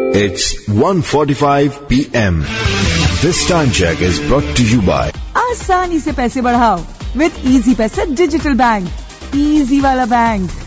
It's 1:45 p.m. This time check is brought to you by आसानी से पैसे बढ़ाओ with Easy Paisa digital bank. Easy वाला bank.